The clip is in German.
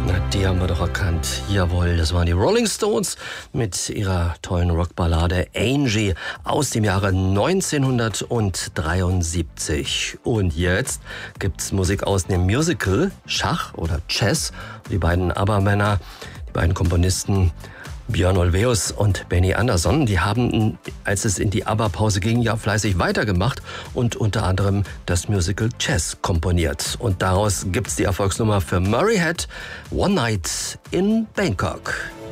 Na, die haben wir doch erkannt. Jawohl, das waren die Rolling Stones mit ihrer tollen Rockballade Angie aus dem Jahre 1973. Und jetzt gibt's Musik aus dem Musical Schach oder Chess. Die beiden ABBA-Männer, die beiden Komponisten Björn Ulvaeus und Benny Andersson, die haben, als es in die ABBA-Pause ging, ja fleißig weitergemacht und unter anderem das Musical Chess komponiert. Und daraus gibt's die Erfolgsnummer für Murray Head, One Night in Bangkok.